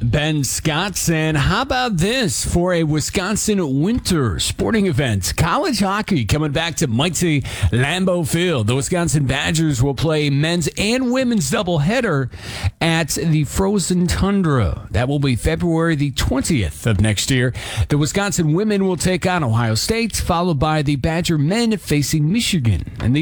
Ben Scott. And how about this for a Wisconsin winter sporting event? College hockey coming back to mighty Lambeau Field. The Wisconsin Badgers will play men's and women's doubleheader at the Frozen Tundra. That will be February the 20th of next year. The Wisconsin women will take on Ohio State, followed by the Badger men facing Michigan. And the